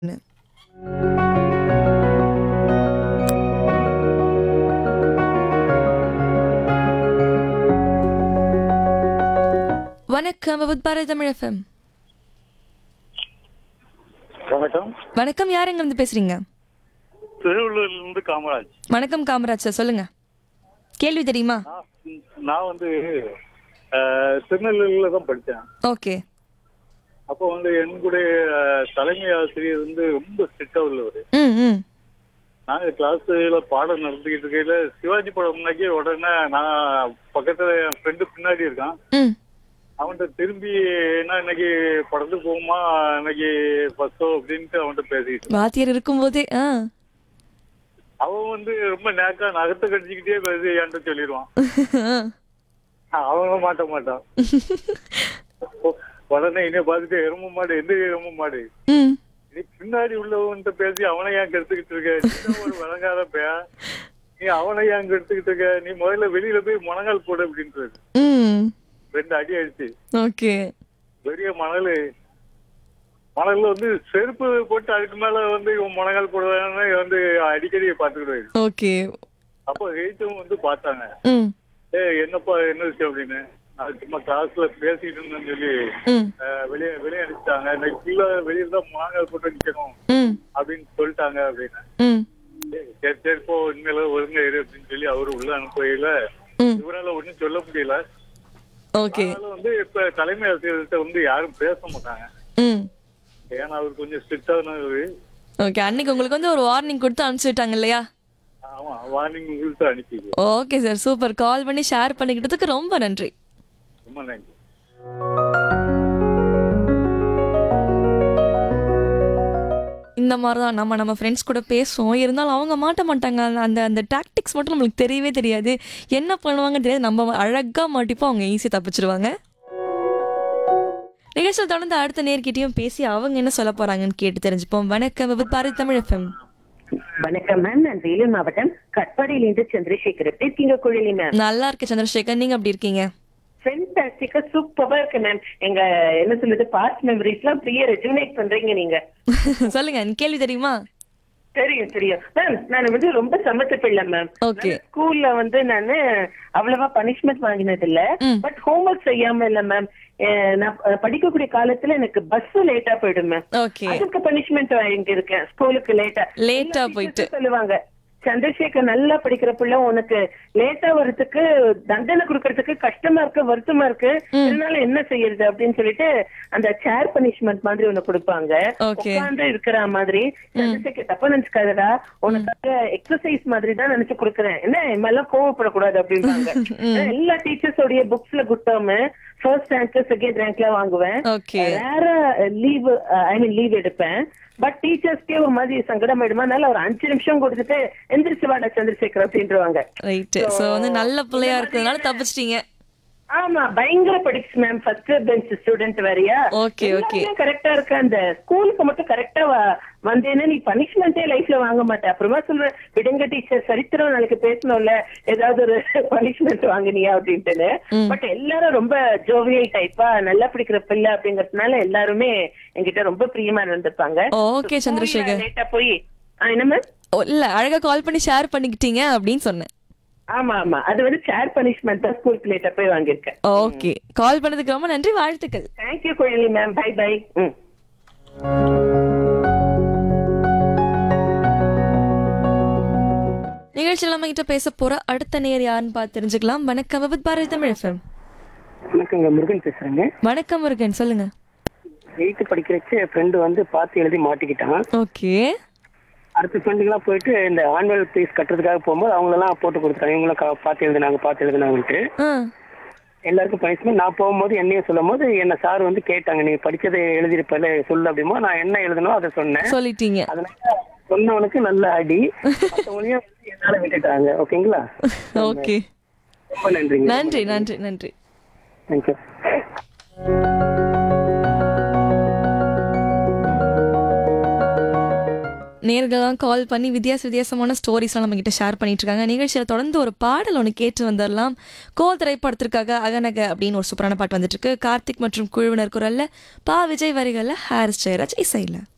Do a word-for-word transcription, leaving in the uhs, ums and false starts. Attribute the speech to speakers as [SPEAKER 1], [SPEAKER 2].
[SPEAKER 1] வணக்கம் with Bharathi Tamil FM.
[SPEAKER 2] வணக்கம்.
[SPEAKER 1] வணக்கம், யார் எங்க இருந்து பேசுறீங்க?
[SPEAKER 2] திருவள்ளூர்லேருந்து காமராஜ்.
[SPEAKER 1] வணக்கம் காமராஜ் சார், சொல்லுங்க. கேள்வி தெரியுமா?
[SPEAKER 2] நான் நான் வந்து அஹ், திருநெல்வேலியில தான் படித்தேன்.
[SPEAKER 1] ஓகே.
[SPEAKER 2] அப்போ வந்து என்னுடைய அஹ், தலைமை ஆசிரியர் வந்து ரொம்ப ஸ்ட்ரிக்டா உள்ளவர்.
[SPEAKER 1] ம் ம்
[SPEAKER 2] நாங்க கிளாஸ்ல பாடம் நடந்துக்கிட்டு இருக்கையில சிவாஜி படம் முன்னாடி உடனே நான் பக்கத்துல என் ஃப்ரெண்டு பின்னாடி இருக்கான்.
[SPEAKER 1] ம்
[SPEAKER 2] அவன்கிட்ட திரும்பி என்ன இன்னைக்கு படத்துக்கு போகுமா, இன்னைக்கு பஸ்ஸோ அப்படின்ட்டு அவன்கிட்ட பேசிக்கிட்டு
[SPEAKER 1] வாத்தியார் இருக்கும்போதே ஆ
[SPEAKER 2] அவன் வந்து ரொம்ப நேக்கா நகத்தை கடிச்சுக்கிட்டே பேசி என்கிட்ட சொல்லிடுவான். அவங்க மாட்ட மாட்டான். உடனே என்ன பார்த்துட்டு எரும மாடு, எந்த எரும மாடு,
[SPEAKER 1] ம்
[SPEAKER 2] நீ பின்னாடி உள்ளவன்கிட்ட பேசி அவனை ஏன் கெடுத்துக்கிட்டு இருக்க, நீ ஒரு வழங்காத பையா, நீ அவனை ஏன் கெடுத்துக்கிட்டு இருக்க, நீ முதல்ல வெளியில போய் முழங்கால் போடு அப்படின்றது.
[SPEAKER 1] ம்
[SPEAKER 2] ரெண்டு அடி அடிச்சு
[SPEAKER 1] ஓகே.
[SPEAKER 2] பெரிய மணல் மணல்ல வந்து செருப்பு போட்டு அதுக்கு மேல வந்து இவன் முழங்கால் போடுவான்னு வந்து அடிக்கடி பார்த்துக்கிடுவாரு.
[SPEAKER 1] ஓகே.
[SPEAKER 2] அப்போ ஹெய்த்தும் வந்து பார்த்தாங்க.
[SPEAKER 1] ம்
[SPEAKER 2] ஏ என்னப்பா என்ன விஷயம் அப்படின்னு. நான் சும்மா கிளாஸ்ல பேசிட்டு இருந்தேன்னு சொல்லி
[SPEAKER 1] ம்
[SPEAKER 2] அஹ், வெளியே வெளியே அனுப்பிச்சிட்டாங்க. இன்னைக்கு ஃபுல்லா வெளியில தான் முழங்கால் போட்டு நிக்கணும்
[SPEAKER 1] ம்
[SPEAKER 2] அப்படின்னு சொல்லிட்டாங்க அப்படின்னு.
[SPEAKER 1] ம்
[SPEAKER 2] சரி சரி போ, உண்மையில ஒழுங்கா இரு அப்படின்னு சொல்லி அவரு உள்ள அனுப்புகையில
[SPEAKER 1] ம்
[SPEAKER 2] இவரால ஒன்றும் சொல்ல முடியல.
[SPEAKER 1] ஓகே.
[SPEAKER 2] அதனால வந்து இப்ப தலைமை ஆசிரியர்கிட்ட வந்து யாரும் பேச மாட்டாங்க.
[SPEAKER 1] ம்
[SPEAKER 2] ஏன்னா அவர் கொஞ்சம் ஸ்ட்ரிக்டானவரு.
[SPEAKER 1] ஓகே. அன்னைக்கு உங்களுக்கு வந்து ஒரு வார்னிங் கொடுத்து அனுப்பிச்சுட்டாங்க இல்லையா?
[SPEAKER 2] ஆமா, வார்னிங் உங்களுக்கு அனுப்பி.
[SPEAKER 1] Okay sir, super. கால் பண்ணி ஷேர் பண்ணிக்கிட்டதுக்கு ரொம்ப நன்றி.
[SPEAKER 2] ரொம்ப நன்றி.
[SPEAKER 1] இந்த மாதிரி தான் நம்ம நம்ம ஃப்ரெண்ட்ஸ் கூட பேசுவோம், இருந்தாலும் அவங்க மாட்ட மாட்டாங்க. அந்த அந்த அந்த டாக்டிக்ஸ் மட்டும் நம்மளுக்கு தெரியவே தெரியாது, என்ன பண்ணுவாங்கன்னு தெரியாது. நம்ம அழகாக மாட்டிப்போம், அவங்க ஈஸியாக தப்பிச்சிருவாங்க. நிகழ்ச்சியில் தொடர்ந்து அடுத்த நேர்கிட்டையும் பேசி அவங்க என்ன சொல்ல போறாங்கன்னு கேட்டு தெரிஞ்சுப்போம். வணக்கம் வித் பாரதி தமிழ் எஃப்எம்.
[SPEAKER 3] வணக்கம் மேம், நான் வேலூர் மாவட்டம் கட்பாடியிலிருந்து சந்திரசேகர். எப்படி இருக்கீங்க குழலி மேம்?
[SPEAKER 1] நல்லா இருக்கு சந்திரசேகர், நீங்க எப்படி இருக்கீங்க?
[SPEAKER 3] ஃபென்டாஸ்டிக்கா சூப்பரா இருக்கு மேம். எங்க என்ன சொல்லுது பாஸ்ட் மெமரிஸ் எல்லாம் அப்படியே ரெஜுனேட் பண்றீங்க நீங்க.
[SPEAKER 1] சொல்லுங்க, கேள்வி தெரியுமா?
[SPEAKER 3] தெரியும் தெரியும் மேம். நான் வந்து ரொம்ப சமத்து பிள்ளை மேம்.
[SPEAKER 1] ஓகே.
[SPEAKER 3] ஸ்கூல்ல வந்து நானு அவ்வளவா பனிஷ்மெண்ட் வாங்கினது இல்ல,
[SPEAKER 1] ம்.
[SPEAKER 3] பட் ஹோம்ஒர்க் செய்யாம இல்ல மேம். நான் படிக்கக்கூடிய காலத்துல எனக்கு பஸ் லேட்டா போயிடும் மேம்.
[SPEAKER 1] ஓகே.
[SPEAKER 3] அதுக்கு பனிஷ்மெண்ட் வாங்கிட்டு இருக்கேன். ஸ்கூலுக்கு லேட்டா
[SPEAKER 1] லேட்டா போயிட்டு
[SPEAKER 3] சொல்லுவாங்க, சந்திரசேகர் நல்லா படிக்கிற பிள்ளை, உனக்கு லேட்டா வர்றதுக்கு தண்டனை கொடுக்கறதுக்கு கஷ்டமா இருக்கு, வருத்தமா இருக்கு, இதனால என்ன செய்யறது அப்படின்னு சொல்லிட்டு அந்த சேர் பனிஷ்மெண்ட் மாதிரி ஒண்ணு கொடுப்பாங்க.
[SPEAKER 1] ஓகே.
[SPEAKER 3] உட்கார்ந்து இருக்கிற மாதிரி. சந்திரசேகர் தப்பா நினைச்சுக்காதடா, உனக்காக எக்ஸசைஸ் மாதிரி தான் நினைச்சு கொடுக்குறேன், என்ன எல்லாம் கோவப்படக்கூடாது அப்படின்பாங்க. எல்லா டீச்சர்ஸோடைய புக்ஸ்ல குட்டாம ஃபர்ஸ்ட் ரேங்க் செகண்ட் ரேங்க்ல வாங்குவேன்.
[SPEAKER 1] ஓகே.
[SPEAKER 3] வேற லீவ் ஐ மீன் லீவ் எடுப்பேன். பட் டீச்சர்ஸ்க்கே ஒரு மாதிரி சங்கடம் ஆயிடுமா, அதனால ஒரு அஞ்சு நிமிஷம் கொடுத்துட்டு எந்திரிச்சு வாடா சந்திரசேகர் அப்படின்ட்டுருவாங்க.
[SPEAKER 1] ரைட். சோ வந்து நல்ல பிள்ளையா இருக்கிறதுனால தப்பிச்சிட்டீங்க.
[SPEAKER 3] ஆமா, பயங்கர படிக்ஸ் மேம். ஃபர்ஸ்ட் பெஞ்ச் ஸ்டூடெண்ட் வேறயா.
[SPEAKER 1] Okay okay.
[SPEAKER 3] கரெக்டா இருக்க, அந்த ஸ்கூலுக்கு மட்டும் கரெக்டா வந்தேன்னா நீ பனிஷ்மெண்டே லைஃப்ல வாங்க மாட்டேன். அப்புறமா சொல்றேன், விடுங்க டீச்சர், சரித்திரம் நாளைக்கு பேசணும்ல, ஏதாவது ஒரு பனிஷ்மெண்ட் வாங்கினியா அப்படின்ட்டு. பட் எல்லாரும் ரொம்ப ஜோவியல் டைப்பா, நல்லா பிடிக்கிற பிள்ளை அப்படிங்கறதுனால எல்லாருமே என்கிட்ட ரொம்ப பிரியமா இருந்திருப்பாங்க.
[SPEAKER 1] ஓகே சந்திரசேகர்.
[SPEAKER 3] லேட்டா போய் என்ன மேம்?
[SPEAKER 1] இல்ல, அழகா கால் பண்ணி ஷேர் பண்ணிக்கிட்டீங்க அப்படின்னு சொன்னேன்.
[SPEAKER 3] ஆமா ஆமா, அது வந்து சேர் பனிஷ்மெண்ட் தான் ஸ்கூலுக்கு லேட்டா போய் வாங்கியிருக்கேன்.
[SPEAKER 1] ஓகே, கால் பண்ணதுக்கு ரொம்ப நன்றி, வாழ்த்துக்கள்.
[SPEAKER 3] Thank you Kuzhali ma'am, by by. ம்
[SPEAKER 1] நிகழ்ச்சியில் நம்ம கிட்ட பேச போற அடுத்த நேர் யாருன்னு பார்த்து தெரிஞ்சுக்கலாம். வணக்கம் வித் பாரதி தமிழ் எஃப்எம்.
[SPEAKER 4] வணக்கங்க, முருகன் பேசுறேங்க.
[SPEAKER 1] வணக்கம் முருகன், சொல்லுங்க.
[SPEAKER 4] எயித்து படிக்கிறச்சு என் ஃப்ரெண்டு வந்து பார்த்து எழுதி மாட்டிக்கிட்டான்.
[SPEAKER 1] ஓகே.
[SPEAKER 4] அடுத்த ஃப்ரெண்டுங்களாம் போயிட்டு இந்த ஆனுவல் ஃபீஸ் கட்டுறதுக்காக போகும்போது அவங்களெல்லாம் போட்டு கொடுத்துட்டாங்க, இவங்களும் பார்த்து எழுதுனாங்க பார்த்து எழுதுனாங்கன்ட்டு
[SPEAKER 1] ஆ
[SPEAKER 4] எல்லாருக்கும் பனிஷ்மெண்ட். நான் போகும்போது என்னையும் சொல்லும் போது என்ன சார் வந்து கேட்டாங்க, நீ படிச்சதை எழுதிருப்பல சொல்லு அப்படிமா. நான் என்ன எழுதணும் அதை சொன்னேன்.
[SPEAKER 1] சொல்லிட்டீங்க.
[SPEAKER 4] அதனால சொன்னவனுக்கு நல்ல அடி, மற்றவங்களையும் என்னால விட்டுட்டாங்க. ஓகேங்களா?
[SPEAKER 1] ஓகே,
[SPEAKER 4] ரொம்ப நன்றிங்க.
[SPEAKER 1] நன்றி நன்றி நன்றி.
[SPEAKER 4] தேங்க்யூ.
[SPEAKER 1] நேர்கள்லாம் கால் பண்ணி வித்தியாச வித்தியாசமான ஸ்டோரிஸ்லாம் நம்ம கிட்ட ஷேர் பண்ணிட்டு இருக்காங்க. நிகழ்ச்சியில் தொடர்ந்து ஒரு பாடல் ஒன்று கேட்டு வந்துடலாம். கோ திரைப்படத்திற்காக அகநக அப்படின்னு ஒரு சூப்பரான பாட்டு வந்துட்டு இருக்கு. கார்த்திக் மற்றும் குழுவினர் குரல்ல, பா விஜய் வரிகள்ல, ஹாரிஸ் ஜெயராஜ் இசையில்.